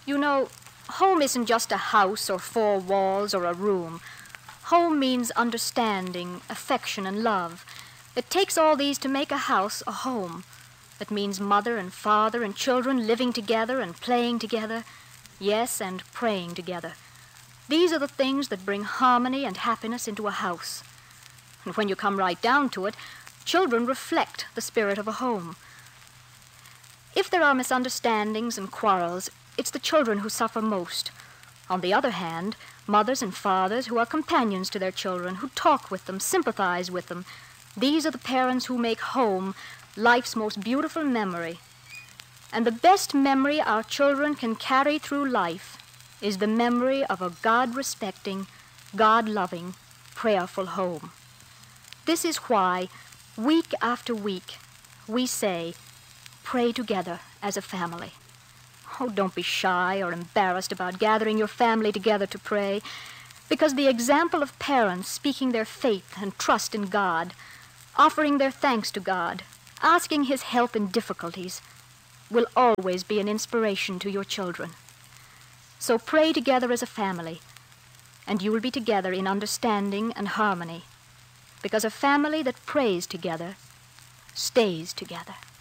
You know, home isn't just a house or four walls or a room. Home means understanding, affection, and love. It takes all these to make a house a home. It means mother and father and children living together and playing together. Yes, and praying together. These are the things that bring harmony and happiness into a house. And when you come right down to it, children reflect the spirit of a home. If there are misunderstandings and quarrels, it's the children who suffer most. On the other hand, mothers and fathers who are companions to their children, who talk with them, sympathize with them, these are the parents who make home life's most beautiful memory. And the best memory our children can carry through life is the memory of a God-respecting, God-loving, prayerful home. This is why, week after week, we say, pray together as a family. Oh, don't be shy or embarrassed about gathering your family together to pray, because the example of parents speaking their faith and trust in God, offering their thanks to God, asking His help in difficulties, will always be an inspiration to your children. So pray together as a family, and you will be together in understanding and harmony, because a family that prays together stays together.